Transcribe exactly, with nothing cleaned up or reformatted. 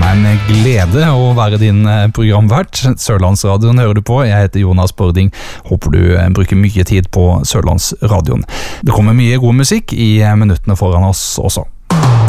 en glede å være din programvert. Sørlandsradioen hører du på. Jeg heter Jonas Bording. Håper du bruker mye tid på Sørlandsradioen. Det kommer mye god musikk i minuttene foran oss også.